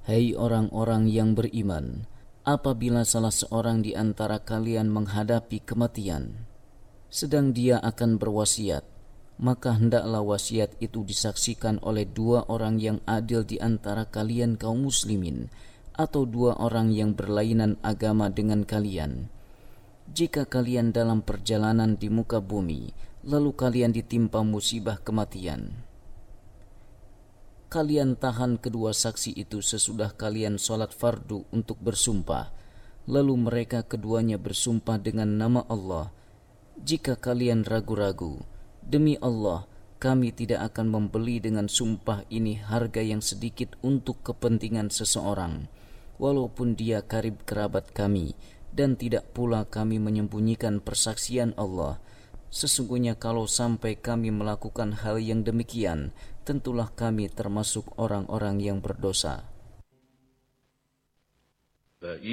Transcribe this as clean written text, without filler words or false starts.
Hai orang-orang yang beriman, apabila salah seorang di antara kalian menghadapi kematian, sedang dia akan berwasiat, maka hendaklah wasiat itu disaksikan oleh 2 orang yang adil di antara kalian kaum muslimin, atau 2 orang yang berlainan agama dengan kalian. Jika kalian dalam perjalanan di muka bumi, lalu kalian ditimpa musibah kematian, kalian tahan kedua saksi itu sesudah kalian sholat fardu untuk bersumpah, lalu mereka keduanya bersumpah dengan nama Allah. Jika kalian ragu-ragu, demi Allah, kami tidak akan membeli dengan sumpah ini harga yang sedikit untuk kepentingan seseorang, walaupun dia karib kerabat kami, dan tidak pula kami menyembunyikan persaksian Allah. Sesungguhnya kalau sampai kami melakukan hal yang demikian, tentulah kami termasuk orang-orang yang berdosa.